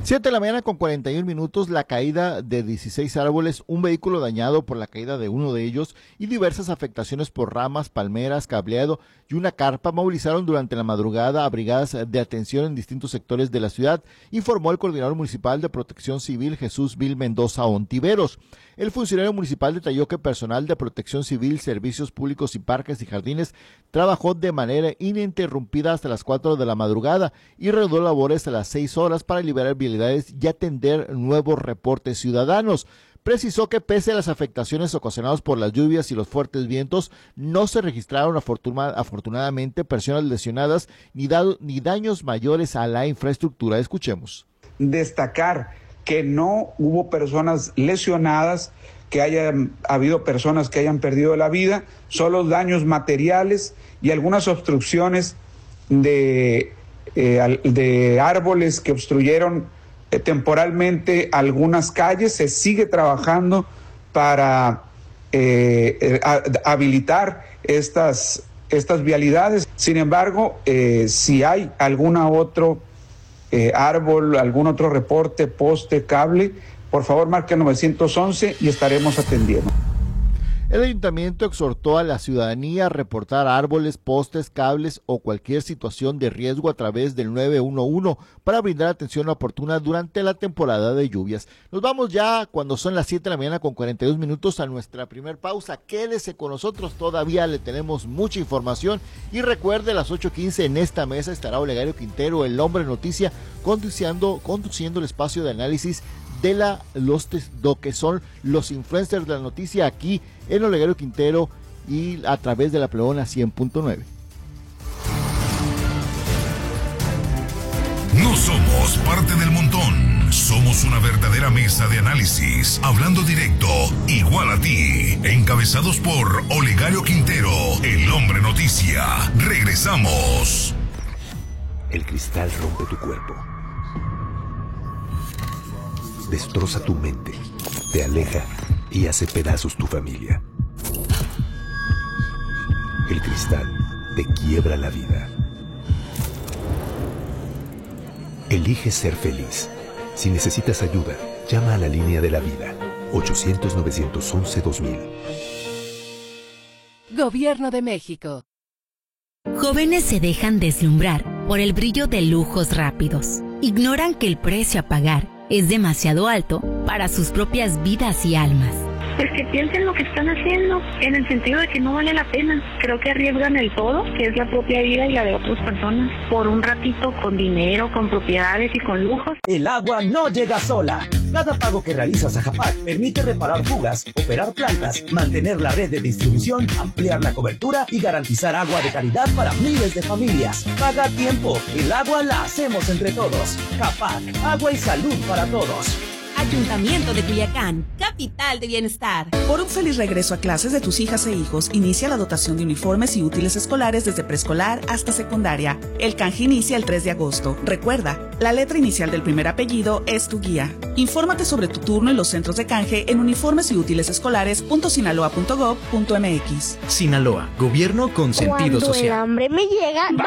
7 de la mañana con 41 minutos, la caída de 16 árboles, un vehículo dañado por la caída de uno de ellos y diversas afectaciones por ramas, palmeras, cableado y una carpa movilizaron durante la madrugada a brigadas de atención en distintos sectores de la ciudad, informó el coordinador municipal de Protección Civil Jesús Vil Mendoza Ontiveros. El funcionario municipal detalló que personal de Protección Civil, Servicios Públicos y Parques y Jardines trabajó de manera ininterrumpida hasta las 4 de la madrugada y reanudó labores a las 6 horas para liberar vialidades y atender nuevos reportes ciudadanos. Precisó que pese a las afectaciones ocasionadas por las lluvias y los fuertes vientos, no se registraron afortunadamente personas lesionadas ni daños mayores a la infraestructura. Escuchemos. Destacar que no hubo personas lesionadas, que haya habido personas que hayan perdido la vida, solo daños materiales y algunas obstrucciones de árboles que obstruyeron temporalmente algunas calles. Se sigue trabajando para habilitar estas vialidades. Sin embargo, si hay alguna otro árbol, algún otro reporte, poste, cable, por favor marque 911 y estaremos atendiendo. El ayuntamiento exhortó a la ciudadanía a reportar árboles, postes, cables o cualquier situación de riesgo a través del 911 para brindar atención oportuna durante la temporada de lluvias. Nos vamos ya cuando son las 7 de la mañana con 42 minutos a nuestra primer pausa. Quédese con nosotros, todavía le tenemos mucha información y recuerde a las 8:15 en esta mesa estará Olegario Quintero, el hombre noticia, conduciendo el espacio de análisis de lo que son los influencers de la noticia aquí en Olegario Quintero y a través de la Plebona 100.9. No somos parte del montón, somos una verdadera mesa de análisis, hablando directo, igual a ti, encabezados por Olegario Quintero, el hombre noticia. Regresamos. El cristal rompe tu cuerpo, destroza tu mente, te aleja y hace pedazos tu familia. El cristal te quiebra la vida. Elige ser feliz. Si necesitas ayuda, llama a la línea de la vida, 800-911-2000. Gobierno de México. Jóvenes se dejan deslumbrar por el brillo de lujos rápidos. Ignoran que el precio a pagar es demasiado alto para sus propias vidas y almas. Pues que piensen lo que están haciendo, en el sentido de que no vale la pena. Creo que arriesgan el todo, que es la propia vida y la de otras personas, por un ratito con dinero, con propiedades y con lujos. El agua no llega sola. Cada pago que realizas a Japac permite reparar fugas, operar plantas, mantener la red de distribución, ampliar la cobertura y garantizar agua de calidad para miles de familias. Paga a tiempo. El agua la hacemos entre todos. Japac, agua y salud para todos. Ayuntamiento de Culiacán, capital de bienestar. Por un feliz regreso a clases de tus hijas e hijos, inicia la dotación de uniformes y útiles escolares desde preescolar hasta secundaria. El canje inicia el 3 de agosto. Recuerda, la letra inicial del primer apellido es tu guía. Infórmate sobre tu turno en los centros de canje en uniformesyútilesescolares.sinaloa.gov.mx. Sinaloa, gobierno con sentido social. Cuando el hambre me llega,